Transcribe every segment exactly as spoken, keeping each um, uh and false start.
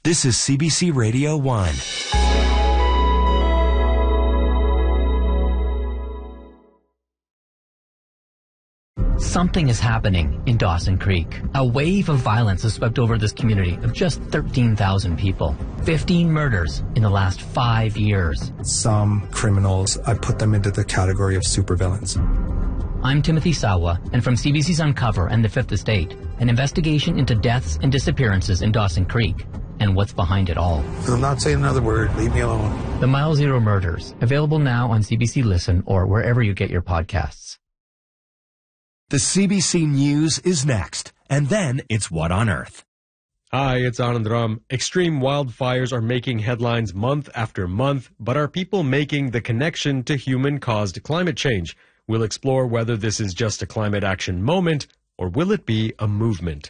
This is C B C Radio one. Something is happening in Dawson Creek. A wave of violence has swept over this community of just thirteen thousand people. fifteen murders in the last five years. Some criminals, I put them into the category of supervillains. I'm Timothy Sawa, and from C B C's Uncover and The Fifth Estate, an investigation into deaths and disappearances in Dawson Creek and what's behind it all. I'm not saying another word. Leave me alone. The Mile Zero Murders, available now on C B C Listen or wherever you get your podcasts. The C B C News is next, and then it's What on Earth. Hi, it's Anand Ram. Extreme wildfires are making headlines month after month, but are people making the connection to human-caused climate change? We'll explore whether this is just a climate action moment, or will it be a movement?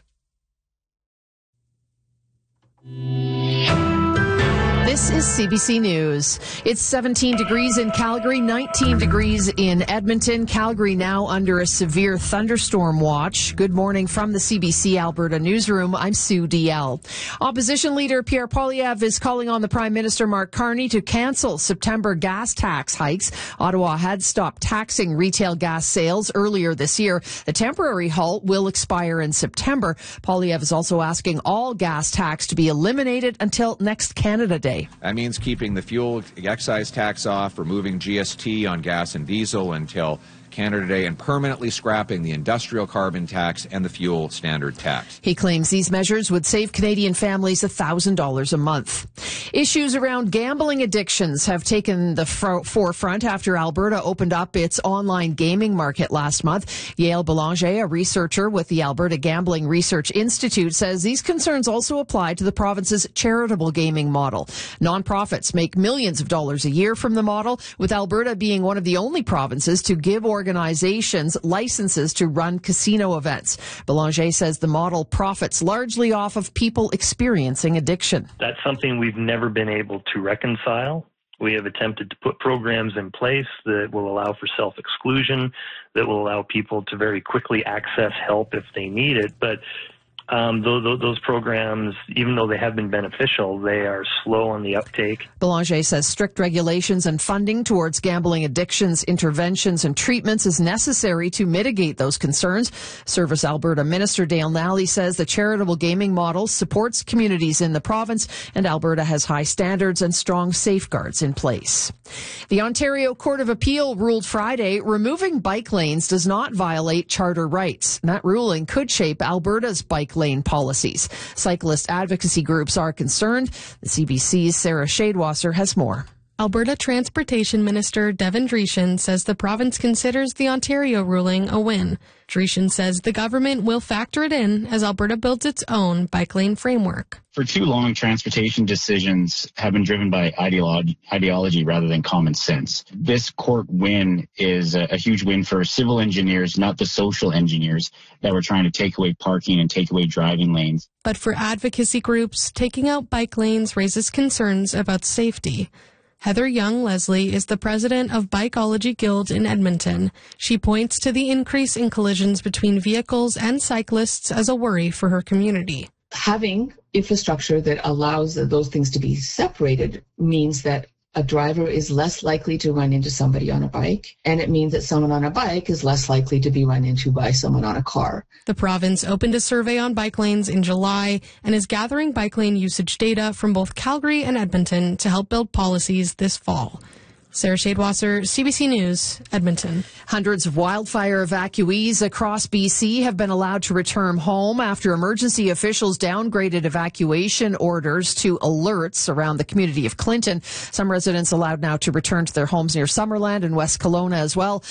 This is C B C News. It's seventeen degrees in Calgary, nineteen degrees in Edmonton. Calgary now under a severe thunderstorm watch. Good morning from the C B C Alberta newsroom. I'm Sue D L. Opposition leader Pierre Poilievre is calling on the Prime Minister Mark Carney to cancel September gas tax hikes. Ottawa had stopped taxing retail gas sales earlier this year. The temporary halt will expire in September. Poilievre is also asking all gas tax to be eliminated until next Canada Day. That means keeping the fuel excise tax off, removing G S T on gas and diesel until Canada Day, and permanently scrapping the industrial carbon tax and the fuel standard tax. He claims these measures would save Canadian families one thousand dollars a month. Issues around gambling addictions have taken the fro- forefront after Alberta opened up its online gaming market last month. Yael Belanger, a researcher with the Alberta Gambling Research Institute, says these concerns also apply to the province's charitable gaming model. Nonprofits make millions of dollars a year from the model, with Alberta being one of the only provinces to give organizations licenses to run casino events. Belanger says the model profits largely off of people experiencing addiction. That's something we've never been able to reconcile. We have attempted to put programs in place that will allow for self-exclusion, that will allow people to very quickly access help if they need it. But Um, those, those programs, even though they have been beneficial, they are slow on the uptake. Belanger says strict regulations and funding towards gambling addictions, interventions and treatments is necessary to mitigate those concerns. Service Alberta Minister Dale Nally says the charitable gaming model supports communities in the province, and Alberta has high standards and strong safeguards in place. The Ontario Court of Appeal ruled Friday removing bike lanes does not violate charter rights. That ruling could shape Alberta's bike lane policies. Cyclist advocacy groups are concerned. The C B C's Sarah Shadewasser has more. Alberta Transportation Minister Devin Dreeshen says the province considers the Ontario ruling a win. Dreeshen says the government will factor it in as Alberta builds its own bike lane framework. For too long, transportation decisions have been driven by ideology, ideology rather than common sense. This court win is a, a huge win for civil engineers, not the social engineers that were trying to take away parking and take away driving lanes. But for advocacy groups, taking out bike lanes raises concerns about safety. Heather Young-Leslie is the president of Bikeology Guild in Edmonton. She points to the increase in collisions between vehicles and cyclists as a worry for her community. Having infrastructure that allows those things to be separated means that a driver is less likely to run into somebody on a bike, and it means that someone on a bike is less likely to be run into by someone on a car. The province opened a survey on bike lanes in July and is gathering bike lane usage data from both Calgary and Edmonton to help build policies this fall. Sarah Shadewasser, C B C News, Edmonton. Hundreds of wildfire evacuees across B C have been allowed to return home after emergency officials downgraded evacuation orders to alerts around the community of Clinton. Some residents allowed now to return to their homes near Summerland and West Kelowna as well.